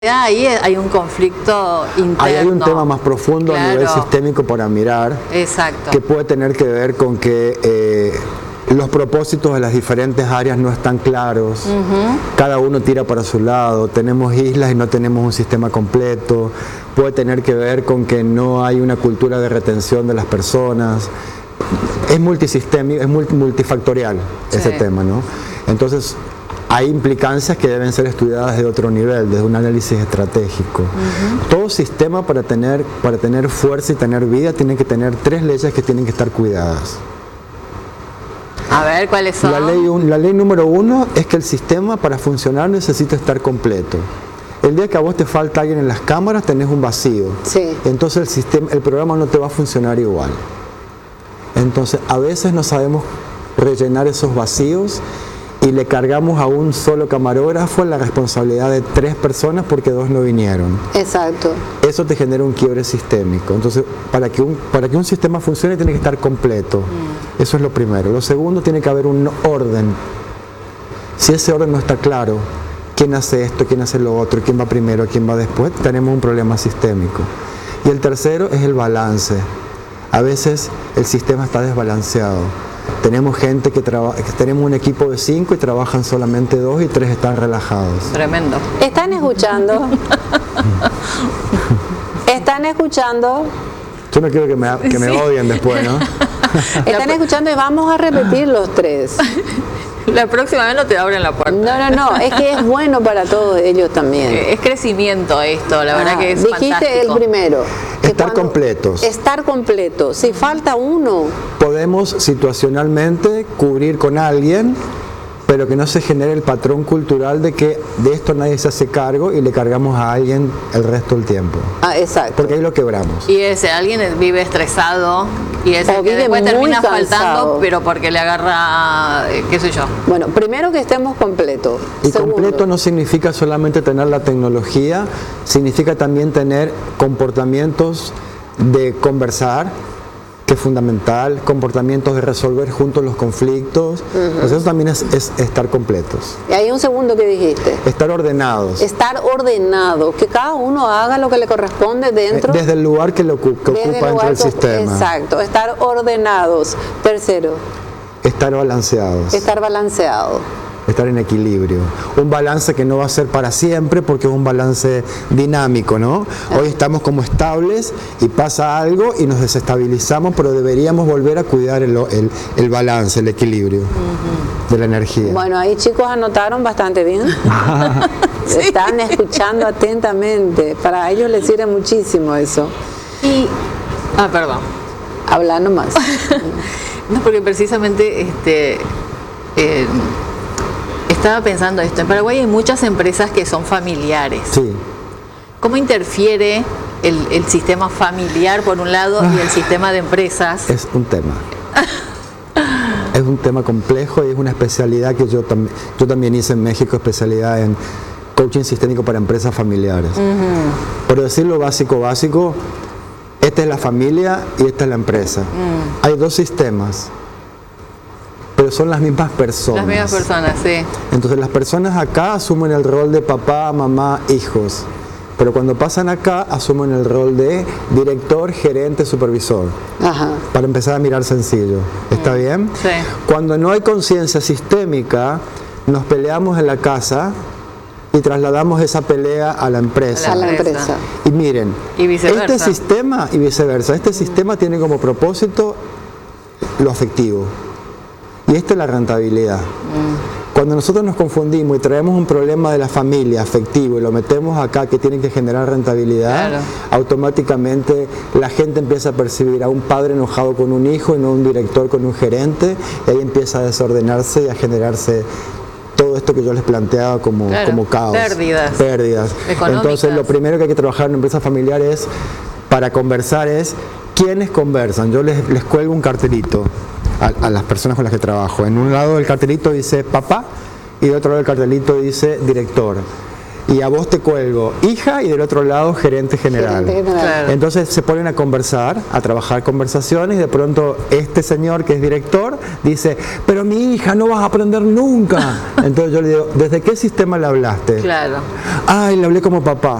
Ahí hay un conflicto interno. Ahí hay un tema más profundo, claro, a nivel sistémico para mirar. Exacto. Que puede tener que ver con que los propósitos de las diferentes áreas no están claros. Cada uno tira para su lado. Tenemos islas y no tenemos un sistema completo. Puede tener que ver con que no hay una cultura de retención de las personas. Es multisistémico, es multifactorial ese tema, ¿no? Entonces, hay implicancias que deben ser estudiadas de otro nivel, desde un análisis estratégico. Todo sistema para tener fuerza y tener vida tiene que tener 3 leyes que tienen que estar cuidadas. A ver, ¿cuáles son? La ley número 1 es que el sistema para funcionar necesita estar completo. El día que a vos te falta alguien en las cámaras, tenés un vacío. Sí. Entonces el programa no te va a funcionar igual. Entonces, a veces no sabemos rellenar esos vacíos y le cargamos a un solo camarógrafo la responsabilidad de 3 personas porque 2 no vinieron. Exacto. Eso te genera un quiebre sistémico. Entonces, para que un sistema funcione tiene que estar completo. Eso es lo primero. Lo segundo, tiene que haber un orden. Si ese orden no está claro, quién hace esto, quién hace lo otro, quién va primero, quién va después, tenemos un problema sistémico. Y el tercero es el balance. A veces el sistema está desbalanceado. Tenemos gente que tenemos un equipo de 5 y trabajan solamente 2 y 3 están relajados. Tremendo. ¿Están escuchando? ¿Están escuchando? Yo no quiero que me odien después, ¿no? Están escuchando y vamos a repetir los 3. La próxima vez no te abren la puerta. No, es que es bueno para todos ellos también. Es crecimiento esto, la verdad que es dijiste fantástico. El primero. Estar completos. Estar completos. Si falta uno. Podemos situacionalmente cubrir con alguien, pero que no se genere el patrón cultural de que de esto nadie se hace cargo y le cargamos a alguien el resto del tiempo. Exacto. Porque ahí lo quebramos. Y alguien vive estresado y es el que después termina faltando, pero porque le agarra, qué sé yo. Bueno, primero que estemos completos. Y Segundo, completo no significa solamente tener la tecnología, significa también tener comportamientos de conversar, que es fundamental, comportamientos de resolver juntos los conflictos. Pues eso también es estar completos. Y hay un segundo que dijiste. Estar ordenados. Estar ordenado, que cada uno haga lo que le corresponde dentro. Desde el lugar que ocupa dentro del sistema. Exacto, estar ordenados. Tercero. Estar balanceados. Estar balanceado. Estar en equilibrio. Un balance que no va a ser para siempre porque es un balance dinámico, ¿no? Hoy estamos como estables y pasa algo y nos desestabilizamos, pero deberíamos volver a cuidar el balance, el equilibrio de la energía. Bueno, ahí chicos anotaron bastante bien. Sí. Están escuchando atentamente. Para ellos les sirve muchísimo eso. Perdón. Habla nomás. No, porque precisamente estaba pensando esto. En Paraguay hay muchas empresas que son familiares. Sí. ¿Cómo interfiere el sistema familiar por un lado y el sistema de empresas? Es un tema. Es un tema complejo y es una especialidad que yo también hice en México, especialidad en coaching sistémico para empresas familiares. Por decirlo básico, esta es la familia y esta es la empresa. Hay 2 sistemas, pero son las mismas personas. Las mismas personas, sí. Entonces las personas acá asumen el rol de papá, mamá, hijos. Pero cuando pasan acá, asumen el rol de director, gerente, supervisor. Ajá. Para empezar a mirar sencillo. ¿Está bien? Sí. Cuando no hay conciencia sistémica, nos peleamos en la casa y trasladamos esa pelea a la empresa. A la empresa. Y miren, y viceversa. Este sistema tiene como propósito lo afectivo. Y esta es la rentabilidad. Cuando nosotros nos confundimos y traemos un problema de la familia afectivo y lo metemos acá que tiene que generar rentabilidad, claro, automáticamente la gente empieza a percibir a un padre enojado con un hijo y no un director con un gerente, y ahí empieza a desordenarse y a generarse todo esto que yo les planteaba como caos. Pérdidas. Entonces lo primero que hay que trabajar en una empresa familiar para conversar es quiénes conversan. Yo les cuelgo un cartelito a las personas con las que trabajo. En un lado del cartelito dice papá y de otro lado del cartelito dice director. y a vos te cuelgo hija y del otro lado gerente general. Claro. Entonces se ponen a conversar, a trabajar conversaciones y de pronto este señor que es director dice, pero mi hija no vas a aprender nunca. Entonces yo le digo, ¿desde qué sistema le hablaste? Claro. Ay, le hablé como papá.